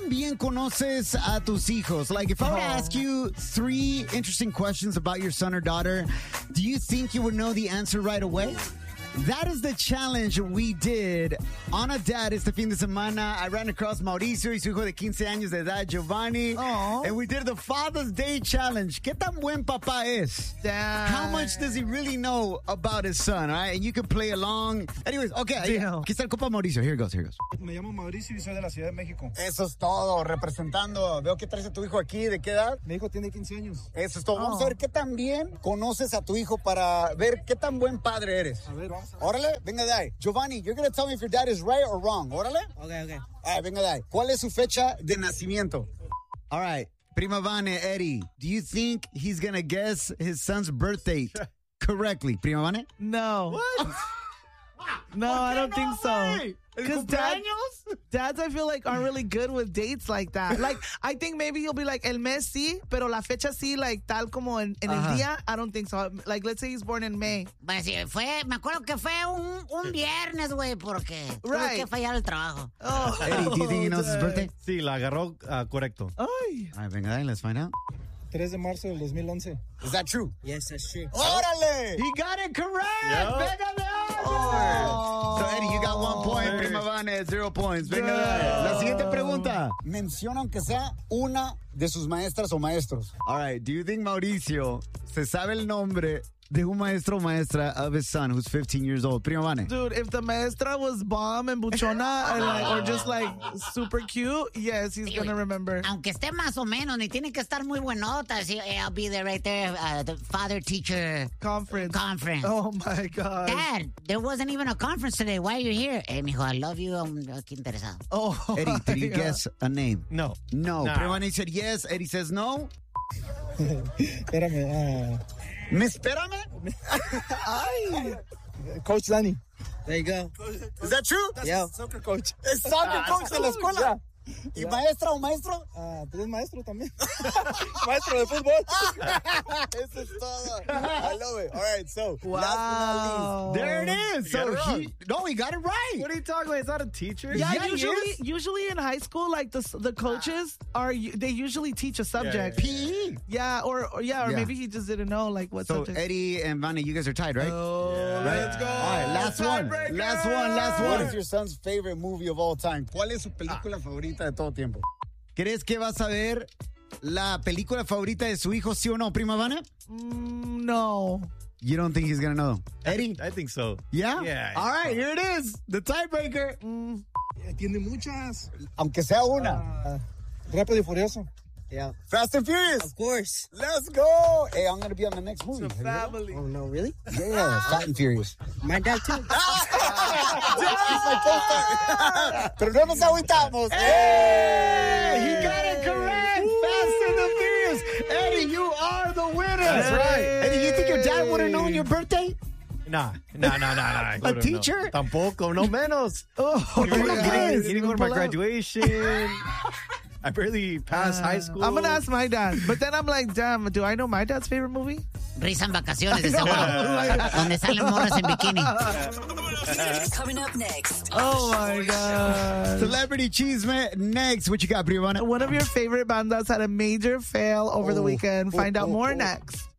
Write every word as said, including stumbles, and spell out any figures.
tan bien conoces a tus hijos? Like, if I were to ask you three interesting questions about your son or daughter, do you think you would know the answer right away? That is the challenge we did on a dad este fin de semana. I ran across Mauricio y su hijo de quince años de edad, Giovanni. Aww. And we did the Father's Day Challenge. ¿Qué tan buen papá es? Damn. How much does he really know about his son? All right? And you can play along. Anyways, okay. Deal. Aquí está el copa Mauricio. Here it goes, here it goes. Me llamo Mauricio y soy de la Ciudad de México. Eso es todo, representando. Veo que traes a tu hijo aquí. ¿De qué edad? Mi hijo tiene quince años. Eso es todo. Vamos Oh. a ver qué tan bien conoces a tu hijo para ver qué tan buen padre eres. A ver, vamos a ver. Órale, venga de ahí. Giovanni, you're going to tell me if your dad is right or wrong. Órale. Okay, okay. All right, venga de ahí. ¿Cuál es su fecha de nacimiento? All right. Prima Vane, Eddie, do you think he's going to guess his son's birth date correctly? Prima Vane? No. What? No, I don't think so. Because dad, cumpleaños? dads, I feel like, aren't really good with dates like that. Like, I think maybe you'll be like, el mes sí, pero la fecha sí, like, tal como en, en el Ajá. día. I don't think so. Like, let's say he's born in May. Pues sí, fue, me acuerdo que fue un, un viernes, güey, porque tuve Right. que fallar el trabajo. Oh, Eddie, do you think he knows his birthday? Sí, la agarró ah, correcto. Ay. All right, venga de ahí. Let's find out. tres de marzo del dos mil once. Is that true? Yes, that's true. Órale! He got it correct! Yep. Venga de ahí. Oh. So, Eddie, you got one point. Hey. Prima Vane, zero points. Venga de ahí. La siguiente pregunta. Menciona aunque sea una de sus maestras o maestros. All right. Do you think Mauricio se sabe el nombre de un maestro o maestra of his son who's fifteen years old? Prima Vane. Dude, if the maestra was bomb and buchona and like, or just like super cute, yes, he's Sí, gonna güey. remember. Aunque esté más o menos, ni tiene que estar muy buenota. Sí, eh, I'll be there right there, uh, the father-teacher Conference. conference. Oh my God. Dad, there wasn't even a conference today. Why are you here? Eh, mijo, I love you. I'm aquí interesado. Oh, Eddie, did you yeah. guess a name? No. No. Nah. Prima Vane said yes. Eddie says no. Espérame. ¿Me espérame? Ay. ah, Coach Danny. There you go. Is that true? Yo. Soccer coach. Es soccer coach de la escuela. ¿Y maestra o maestro? Ah, pues es maestro también. Maestro de fútbol. Eso es todo. I love it. All right, so Wow. last but not least, there it is. You got So it wrong. he, no, he got it right. What are you talking about? He's not a teacher. Yeah, Yeah, he usually, is. usually in high school, like the the coaches are they usually teach a subject. P E. Yeah, or, or yeah, or Yeah. maybe he just didn't know like what So subject. Eddie and Vane, you guys are tied, right? Oh, Yeah. let's go. All right, last one. Tiebreaker. Last one, last one. What is your son's favorite movie of all time? ¿Cuál es su película favorita de todo tiempo? ¿Crees que vas a ver la película favorita de su hijo, sí o no, Prima Vane? Mm, no. You don't think he's gonna know? Eddie? I think so. Yeah? Yeah. All right, here it is. The tiebreaker. Mm, Eh, Tiene muchas. Aunque sea una. Ah, Rápido y Furioso. Yeah. Fast and Furious. Of course. Let's go. Hey, I'm going to be on the next movie. it's a Have you family. Oh, no, really? heard? Yeah, Fast and Furious. My dad, too. He's my co-star. Pero no nos agüitamos. Hey, he got it correct. Fast and the Furious. Eddie, you are the winner. That's right. Eddie, you think your dad would have known your birthday? Nah, nah, nah, nah, nah. A teacher? No. Tampoco, no menos. Oh, He didn't, he didn't- he didn't go to my Pull up. graduation. I barely passed high school. I'm gonna ask my dad, but then I'm like, damn, do I know my dad's favorite movie? Risa en vacaciones, de seguro. Donde salen morras en bikini. Coming up next. Oh my God. Celebrity Cheeseman next. What you got, Privana? One of your favorite bandas had a major fail over the Oh. weekend. Oh, Find out oh, more oh. next.